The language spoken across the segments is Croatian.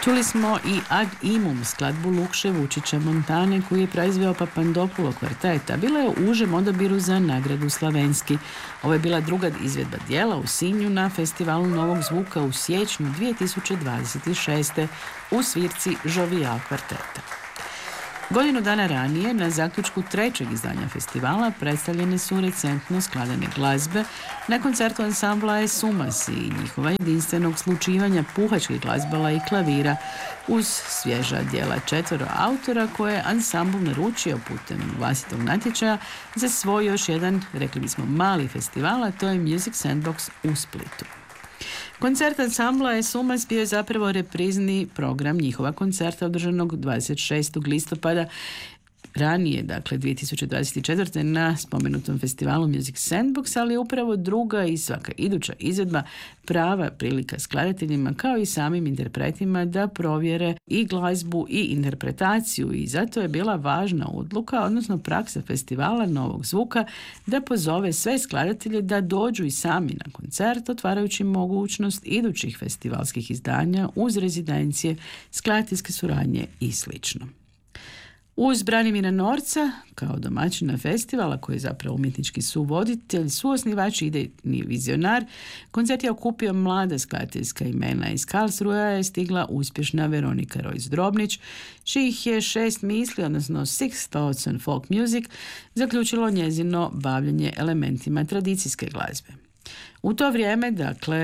Čuli smo i Ad Imum, skladbu Lukše Vučića Montane, koju je proizveo Papandopulo kvarteta. Bila je u užem odabiru za nagradu Slavenski. Ovo je bila druga izvedba dijela u Sinju na festivalu Novog zvuka u siječnju 2026. u svirci Jovial kvarteta. Godinu dana ranije, na zaključku trećeg izdanja festivala, predstavljene su recentno skladane glazbe na koncertu ansambla Es Sumas i njihova jedinstvenog slučivanja puhačkih glazbala i klavira uz svježa djela 4 autora koje je ansambl naručio putem vlastitog natječaja za svoj još jedan, rekli bismo, mali festival, a to je Music Sandbox u Splitu. Koncert ansambla Es Sumas bio je zapravo reprizni program njihova koncerta održanog 26. listopada ranije, dakle 2024. na spomenutom festivalu Music Sandbox, ali je upravo druga i svaka iduća izvedba prava prilika skladateljima kao i samim interpretima da provjere i glazbu i interpretaciju, i zato je bila važna odluka, odnosno praksa festivala Novog zvuka, da pozove sve skladatelje da dođu i sami na koncert, otvarajući mogućnost idućih festivalskih izdanja uz rezidencije, skladateljske suradnje i slično. Uz Branimira Norca, kao domaćina festivala, koji je zapravo umjetnički suvoditelj, suosnivač i idejni vizionar, koncert je okupio mlada skladateljska imena. Iz Karlsruja je stigla uspješna Veronika Rojs-Drobnić, čijih je 6 misli, odnosno Six Thoughts on Folk Music, zaključilo njezino bavljanje elementima tradicijske glazbe. U to vrijeme, dakle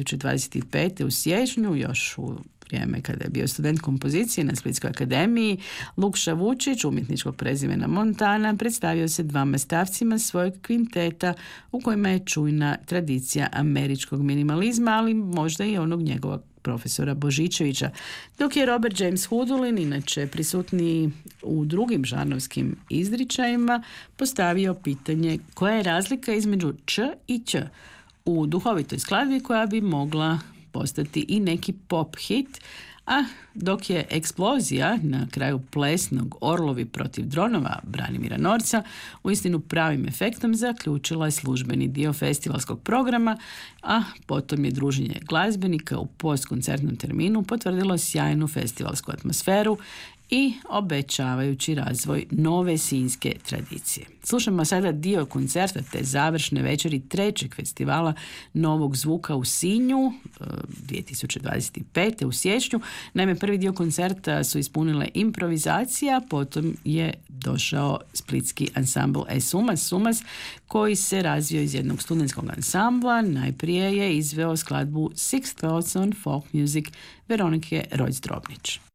2025. u siječnju, još u vrijeme kada je bio student kompozicije na Splitskoj akademiji, Lukša Vučić, umjetničkog prezimena Montana, predstavio se 2 stavcima svojeg kvinteta u kojima je čujna tradicija američkog minimalizma, ali možda i onog njegovog profesora Božičevića, dok je Robert James Hudulin, inače prisutniji u drugim žanrovskim izričajima, postavio pitanje koja je razlika između č i ć u duhovitoj skladbi koja bi mogla postati i neki pop hit, a dok je eksplozija na kraju plesnog Orlovi protiv dronova Branimira Norca uistinu pravim efektom zaključila je službeni dio festivalskog programa, a potom je druženje glazbenika u postkoncertnom terminu potvrdilo sjajnu festivalsku atmosferu i obećavajući razvoj nove sinjske tradicije. Slušamo sada dio koncerta te završne večeri trećeg festivala Novog zvuka u Sinju 2025. u siječnju. Naime, prvi dio koncerta su ispunile improvizacija, potom je došao splitski ansambl Es Sumas, koji se razvio iz jednog studentskog ansambla. Najprije je izveo skladbu Six Thoughts on Folk Music Veronike Rojs-Drobnić.